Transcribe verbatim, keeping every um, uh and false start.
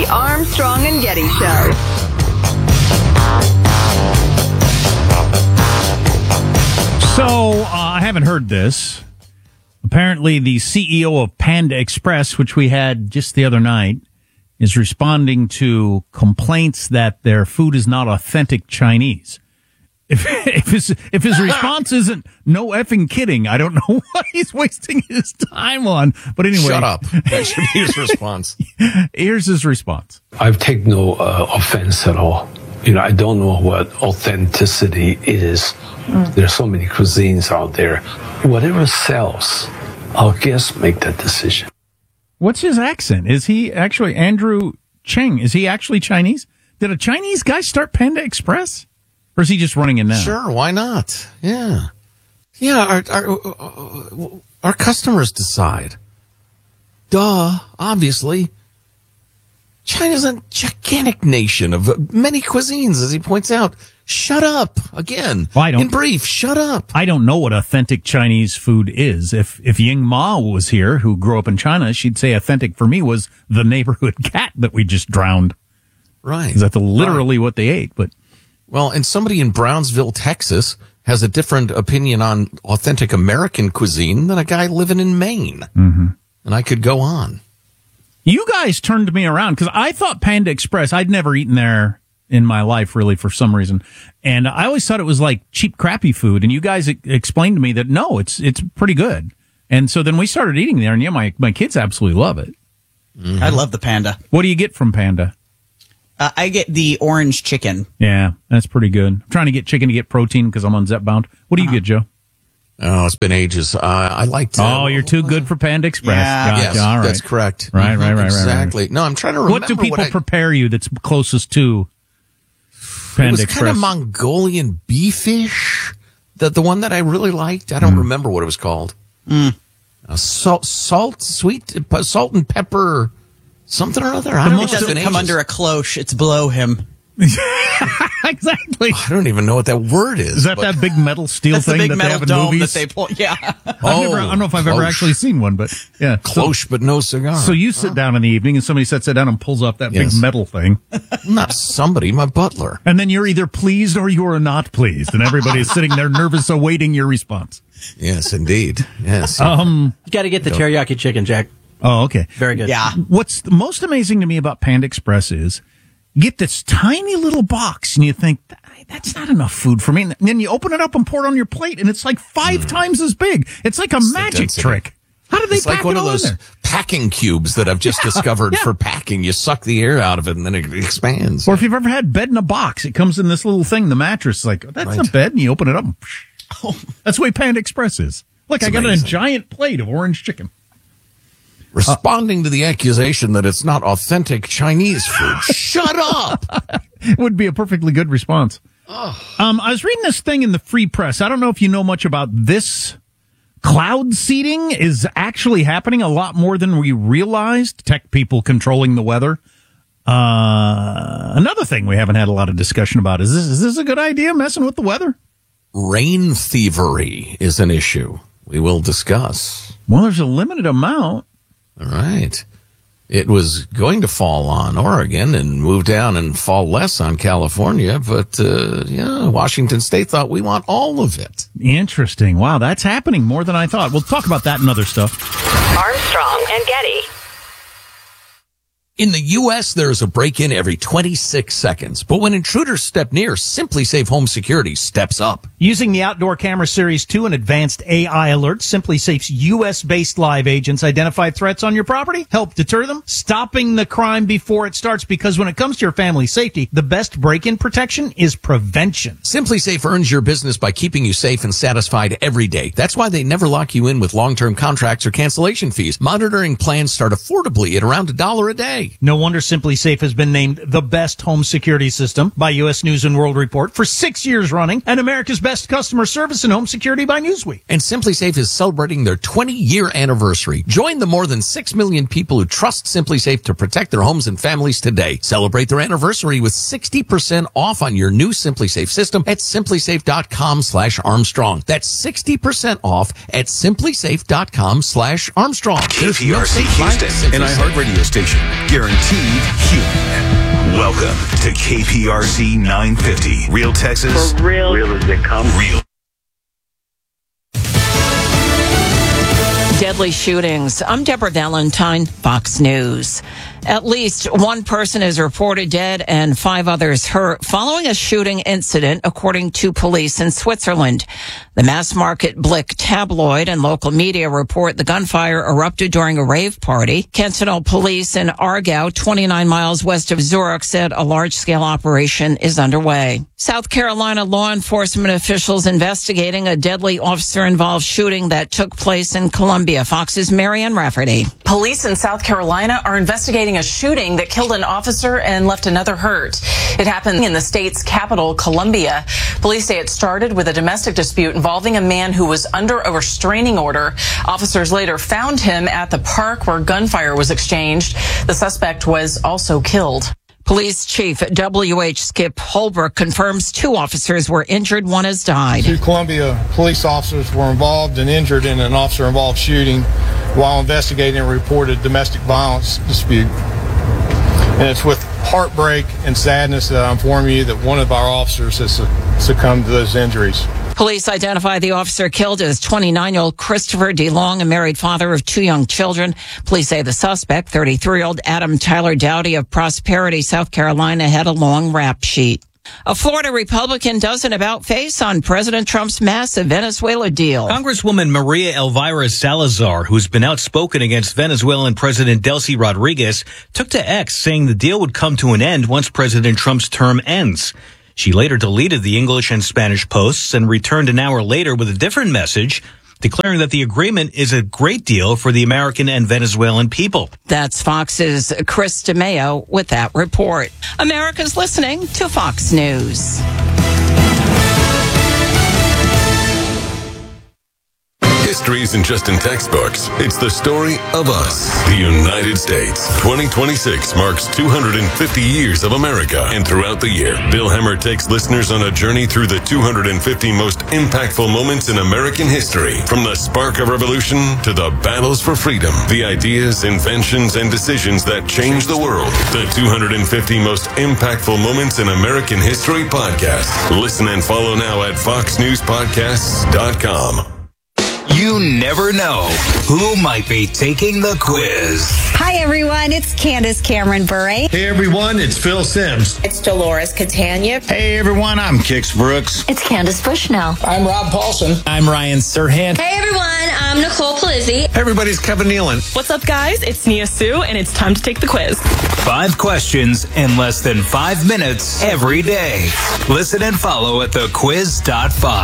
The Armstrong and Getty Show. So, uh, I haven't heard this. Apparently, the C E O of Panda Express, which we had just the other night, is responding to complaints that their food is not authentic Chinese. If, if his, if his response isn't no effing kidding, I don't know what he's wasting his time on. But anyway. Shut up. That should be his response. Here's his response. I've taken no uh, offense at all. You know, I don't know what authenticity is. Mm. There's so many cuisines out there. Whatever sells, I'll guess make that decision. What's his accent? Is he actually Andrew Cheng? Is he actually Chinese? Did a Chinese guy start Panda Express? Or is he just running it now? Sure, why not? Yeah. Yeah, our, our, our customers decide. Duh, obviously. China's a gigantic nation of many cuisines, as he points out. Shut up. Again, well, I don't, in brief, shut up. I don't know what authentic Chinese food is. If if Ying Ma was here, who grew up in China, she'd say authentic for me was the neighborhood cat that we just drowned. Right. That's literally right. What they ate. But well, and somebody in Brownsville, Texas, has a different opinion on authentic American cuisine than a guy living in Maine. Mm-hmm. And I could go on. You guys turned me around because I thought Panda Express, I'd never eaten there in my life, really, for some reason. And I always thought it was like cheap, crappy food. And you guys e- explained to me that, no, it's it's pretty good. And so then we started eating there. And, yeah, my, my kids absolutely love it. Mm-hmm. I love the Panda. What do you get from Panda? Uh, I get the orange chicken. Yeah, that's pretty good. I'm trying to get chicken to get protein because I'm on Zepbound. What do you uh-huh. get, Joe? Oh, it's been ages. Uh, I like to. Oh, you're too good for Panda Express. Yeah. Gotcha. Yes, all right. That's correct. Right, right, right, right. Exactly. Right. No, I'm trying to remember. What do people what I, prepare you that's closest to Panda it was Express? kind of Mongolian beefish. The, the one that I really liked. I don't mm. remember what it was called. Mm. Uh, salt, salt, sweet, salt and pepper, something or other. I the don't most know. doesn't come under a cloche. It's below him. Exactly. I don't even know what that word is. Is that that big metal steel That's thing the big that metal they have in dome movies? that they pull. Yeah. I've oh, never, I don't know if I've cloche. ever actually seen one, but yeah. Cloche, so, but no cigar. So you sit huh? down in the evening and somebody sets it down and pulls off that yes. big metal thing. Not somebody, my butler. And then you're either pleased or you're not pleased. And everybody's sitting there nervous awaiting your response. Yes, indeed. Yes. Um, you got to get the teriyaki chicken, Jack. Oh, okay. Very good. Yeah. What's the most amazing to me about Panda Express is you get this tiny little box and you think, that's not enough food for me. And then you open it up and pour it on your plate and it's like five mm. times as big. It's like a it's magic trick. How do they it's pack like one it of all those in there? Packing cubes that I've just yeah, discovered yeah. for packing. You suck the air out of it and then it expands. Or if you've ever had bed in a box, it comes in this little thing, the mattress. It's like, that's right. not bed. And you open it up. And oh, that's the way Panda Express is. Look, it's I got amazing. a giant plate of orange chicken. Responding uh, to the accusation that it's not authentic Chinese food. Shut up! It would be a perfectly good response. Oh. Um, I was reading this thing in the Free Press. I don't know if you know much about this. Cloud seeding is actually happening a lot more than we realized. Tech people controlling the weather. Uh, another thing we haven't had a lot of discussion about is this, is this a good idea, messing with the weather? Rain thievery is an issue we will discuss. Well, there's a limited amount. All right. It was going to fall on Oregon and move down and fall less on California, but, uh, yeah, Washington State thought we want all of it. Interesting. Wow, that's happening more than I thought. We'll talk about that and other stuff. Armstrong and Getty. In the U S, there is a break-in every twenty-six seconds. But when intruders step near, SimpliSafe Home Security steps up. Using the Outdoor Camera Series two and advanced A I alerts, SimpliSafe's U S-based live agents identify threats on your property, help deter them, stopping the crime before it starts, because when it comes to your family's safety, the best break-in protection is prevention. SimpliSafe earns your business by keeping you safe and satisfied every day. That's why they never lock you in with long-term contracts or cancellation fees. Monitoring plans start affordably at around a dollar a day. No wonder SimpliSafe has been named the best home security system by U S News and World Report for six years running, and America's best customer service and home security by Newsweek. And SimpliSafe is celebrating their twenty-year anniversary. Join the more than six million people who trust SimpliSafe to protect their homes and families today. Celebrate their anniversary with sixty percent off on your new SimpliSafe system at SimpliSafe.com slash Armstrong. That's sixty percent off at SimpliSafe.com slash Armstrong. K P R C Houston, an iHeart radio station. guaranteed human. Welcome to K P R C nine fifty. Real Texas. For real. Real as they come. Real. Deadly shootings. I'm Deborah Valentine, Fox News. At least one person is reported dead and five others hurt following a shooting incident, according to police in Switzerland. The mass market Blick tabloid and local media report the gunfire erupted during a rave party. Cantonal police in Aargau, twenty-nine miles west of Zurich, said a large-scale operation is underway. South Carolina law enforcement officials investigating a deadly officer-involved shooting that took place in Columbia. Fox's Marianne Rafferty. Police in South Carolina are investigating a shooting that killed an officer and left another hurt. It happened in the state's capital, Columbia. Police say it started with a domestic dispute involving a man who was under a restraining order. Officers later found him at the park where gunfire was exchanged. The suspect was also killed. Police Chief W H Skip Holbrook confirms two officers were injured. One has died. Two Columbia police officers were involved and injured in an officer-involved shooting while investigating a reported domestic violence dispute. And it's with heartbreak and sadness that I inform you that one of our officers has succumbed to those injuries. Police identify the officer killed as twenty-nine-year-old Christopher DeLong, a married father of two young children. Police say the suspect, thirty-three-year-old Adam Tyler Dowdy of Prosperity, South Carolina, had a long rap sheet. A Florida Republican does an about-face on President Trump's massive Venezuela deal. Congresswoman Maria Elvira Salazar, who's been outspoken against Venezuelan President Delcy Rodriguez, took to X saying the deal would come to an end once President Trump's term ends. She later deleted the English and Spanish posts and returned an hour later with a different message, declaring that the agreement is a great deal for the American and Venezuelan people. That's Fox's Chris DeMeo with that report. America's listening to Fox News. History isn't just in textbooks. It's the story of us, the United States. twenty twenty-six marks two hundred fifty years of America. And throughout the year, Bill Hemmer takes listeners on a journey through the two hundred fifty most impactful moments in American history. From the spark of revolution to the battles for freedom, the ideas, inventions, and decisions that changed the world. The two hundred fifty most impactful moments in American history podcast. Listen and follow now at fox news podcasts dot com. You never know who might be taking the quiz. Hi, everyone. It's Candace Cameron Bure. Hey, everyone. It's Phil Sims. It's Dolores Catania. Hey, everyone. I'm Kix Brooks. It's Candace Bushnell. I'm Rob Paulson. I'm Ryan Serhant. Hey, everyone. I'm Nicole Palizzi. Hey, everybody's Kevin Nealon. What's up, guys? It's Nia Sue, and it's time to take the quiz. Five questions in less than five minutes every day. Listen and follow at the quiz dot five.